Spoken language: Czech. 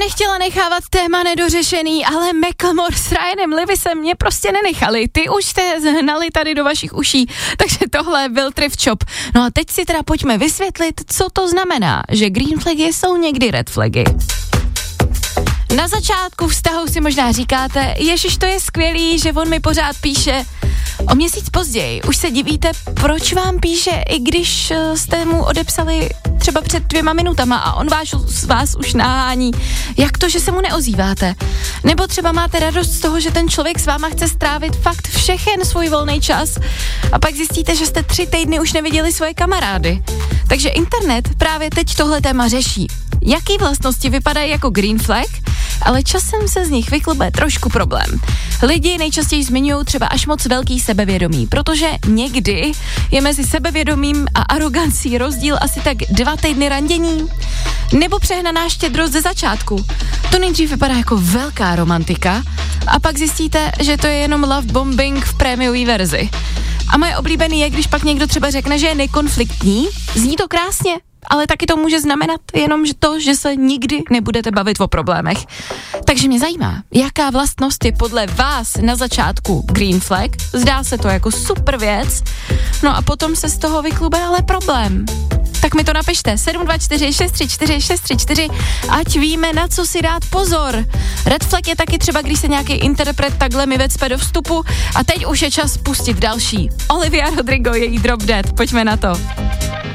nechtěla nechávat téma nedořešený, ale Macklemore s Ryanem Lewisem mě prostě nenechali. Ty už jste hnali tady do vašich uší, takže tohle byl Thrift Shop. No a teď si teda pojďme vysvětlit, co to znamená, že green flagy jsou někdy red flagy. Na začátku vztahu si možná říkáte, ježiš, to je skvělý, že on mi pořád píše. O měsíc později už se divíte, proč vám píše, i když jste mu odepsali třeba před 2 minutama a on vás už nahání. Jak to, že se mu neozýváte? Nebo třeba máte radost z toho, že ten člověk s váma chce strávit fakt všechen svůj volný čas a pak zjistíte, že jste 3 týdny už neviděli svoje kamarády. Takže internet právě teď tohle téma řeší. Jaký vlastnosti vypadají jako green flag, ale časem se z nich vyklube trošku problém. Lidi nejčastěji zmiňují třeba až moc velký sebevědomí, protože někdy je mezi sebevědomím a arogancí rozdíl asi tak 2 týdny randění. Nebo přehnaná štědrost ze začátku. To nejdřív vypadá jako velká romantika a pak zjistíte, že to je jenom love bombing v prémiové verzi. A moje oblíbený je, když pak někdo třeba řekne, že je nekonfliktní, zní to krásně, ale taky to může znamenat jenom to, že se nikdy nebudete bavit o problémech. Takže mě zajímá, jaká vlastnost je podle vás na začátku green flag, zdá se to jako super věc, no a potom se z toho vyklube ale problém. Tak mi to napište, 724 634 634, ať víme, na co si dát pozor. Red flag je taky třeba, když se nějaký interpret takhle mi vecpe do vstupu a teď už je čas pustit další. Olivia Rodrigo, její Drop Dead, pojďme na to.